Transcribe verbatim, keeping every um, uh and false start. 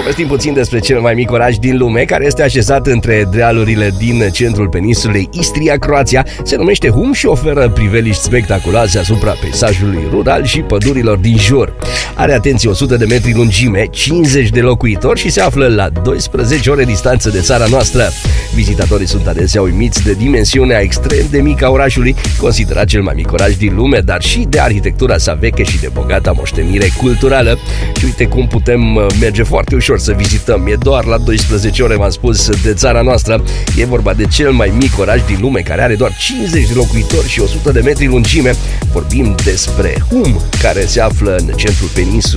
Povestim puțin despre cel mai mic oraș din lume, care este așezat între dealurile din centrul peninsulei Istria, Croația. Se numește Hum și oferă priveliști spectaculoase asupra peisajului rural și pădurilor din jur. Are, atenție, o sută de metri lungime, cincizeci de locuitori și se află la doisprezece ore distanță de țara noastră. Vizitatorii sunt adesea uimiți de dimensiunea extrem de mică a orașului, considerat cel mai mic oraș din lume, dar și de arhitectura sa veche și de bogata moștenire culturală. Și uite cum putem merge foarte ușor să vizităm. E doar la doisprezece ore, v-am spus, de țara noastră. E vorba de cel mai mic oraș din lume, care are doar cincizeci de locuitori și o sută de metri lungime. Vorbim despre Hum, care se află în centrul peninsulei